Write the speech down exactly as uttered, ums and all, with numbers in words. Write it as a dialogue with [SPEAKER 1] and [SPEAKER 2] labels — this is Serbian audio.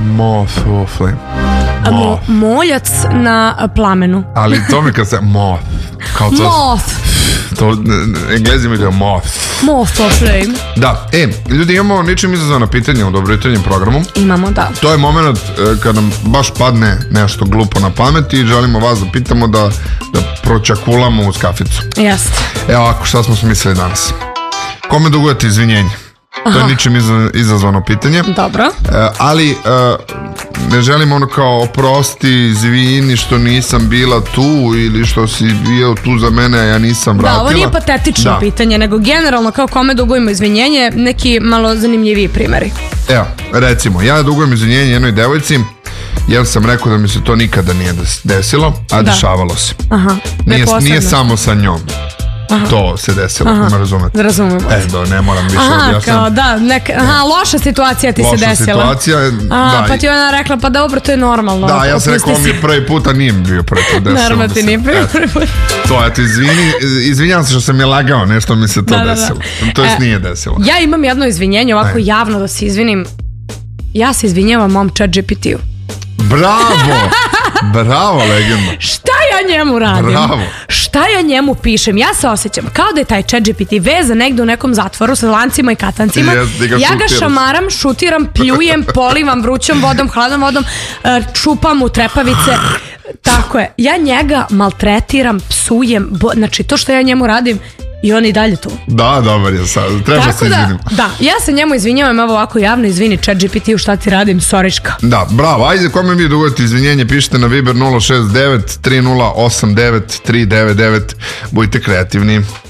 [SPEAKER 1] Moth of flame.
[SPEAKER 2] Mo, moljac na plamenu.
[SPEAKER 1] Ali to mi kad se moth. Kao to,
[SPEAKER 2] Moth.
[SPEAKER 1] To, Englezi mi da moth.
[SPEAKER 2] Moth of flame.
[SPEAKER 1] Da, e, ljudi, imamo ničim izazvano pitanje u Dobrojutarnjem programu.
[SPEAKER 2] Imamo, da.
[SPEAKER 1] To je moment e, kad nam baš padne nešto glupo na pamet i želimo vas da pitamo da, da pročakulamo uz kaficu.
[SPEAKER 2] Jeste.
[SPEAKER 1] Evo ovako, šta smo smislili danas? Kome dugujete izvinjenje? To je ničim izazvano pitanje.
[SPEAKER 2] Dobro.
[SPEAKER 1] E, ali e, ne želim ono kao oprosti, izvini što nisam bila tu ili što si bio tu za mene, a ja nisam vratila.
[SPEAKER 2] Da, ovo nije patetično da. pitanje, nego generalno kao kome dugujemo izvinjenje, neki malo zanimljiviji primjeri.
[SPEAKER 1] Evo, recimo, ja dugujem izvinjenje jednoj devojci jer sam rekao da mi se to nikada nije desilo, a da. dešavalo se.
[SPEAKER 2] Aha,
[SPEAKER 1] nije, nije samo sa njom. Aha. To se desilo, aha, me razumete?
[SPEAKER 2] Razumemo.
[SPEAKER 1] E, do, ne moram više
[SPEAKER 2] aha,
[SPEAKER 1] objasniti.
[SPEAKER 2] Kao da, neka, aha, loša situacija ti
[SPEAKER 1] loša
[SPEAKER 2] se desila.
[SPEAKER 1] Loša situacija,
[SPEAKER 2] aha,
[SPEAKER 1] da.
[SPEAKER 2] Pa ti ona rekla, pa dobro, to je normalno.
[SPEAKER 1] Da, ja sam rekao, mi je prvi put, a nije mi bio prvi put.
[SPEAKER 2] Naravno ti nije prvi, prvi put.
[SPEAKER 1] To, eto, izvini, izvinjam se što sam je lagao, nešto mi se to da, desilo. Da, da. To jest e, nije desilo.
[SPEAKER 2] Ja imam jedno izvinjenje, ovako Aj. javno da se izvinim. Ja se izvinjavam mom chat G P T-u.
[SPEAKER 1] Bravo! Bravo, legenda.
[SPEAKER 2] Šta ja njemu radim?
[SPEAKER 1] Bravo.
[SPEAKER 2] Šta ja njemu pišem? Ja se osjećam kao da je taj chat G P T vezan negde u nekom zatvoru sa lancima i katancima.
[SPEAKER 1] Yes, ga
[SPEAKER 2] ja ga šamaram, šutiram, pljujem, polivam vrućom vodom, hladnom vodom, čupam u trepavice. Tako je. Ja njega maltretiram, psujem. Bo, znači, to što ja njemu radim, i on i dalje tu.
[SPEAKER 1] Da, dobar je sad. Treba
[SPEAKER 2] tako
[SPEAKER 1] se izvinim.
[SPEAKER 2] Da, da, ja se njemu izvinjavam, evo ovako javno, izvini chat G P T-u šta ti radim, soriška.
[SPEAKER 1] Da, bravo, ajde, kome vi dugujete izvinjenje, pišite na Viber nula šest devet tri nula osam devet tri devet devet, budite kreativni.